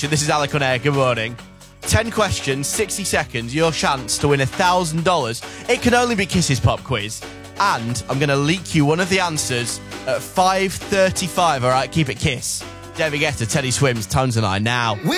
Nation. This is Alec on air. Good morning. 10 questions, 60 seconds, your chance to win $1,000. It can only be Kiss's pop quiz. And I'm going to leak you one of the answers at 5:35. All right, keep it Kiss. David Guetta, Teddy Swims, Tones and I now.